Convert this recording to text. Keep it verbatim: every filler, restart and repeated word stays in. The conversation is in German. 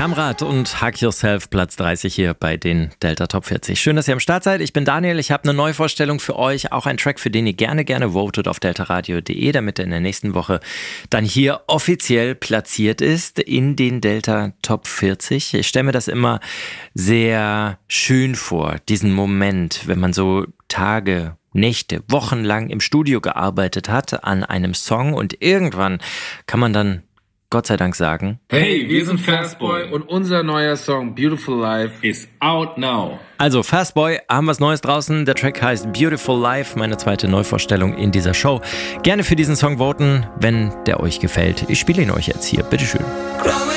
Amrad und Hug Yourself, Platz dreißig hier bei den Delta Top vierzig. Schön, dass ihr am Start seid. Ich bin Daniel. Ich habe eine Neuvorstellung für euch. Auch ein Track, für den ihr gerne, gerne votet auf deltaradio punkt de, damit er in der nächsten Woche dann hier offiziell platziert ist in den Delta Top vierzig. Ich stelle mir das immer sehr schön vor, diesen Moment, wenn man so Tage, Nächte, wochenlang im Studio gearbeitet hat an einem Song und irgendwann kann man dann Gott sei Dank sagen: Hey, wir sind Fastboy und unser neuer Song Beautiful Life ist out now. Also Fastboy, haben was Neues draußen. Der Track heißt Beautiful Life, meine zweite Neuvorstellung in dieser Show. Gerne für diesen Song voten, wenn der euch gefällt. Ich spiele ihn euch jetzt hier, bitteschön.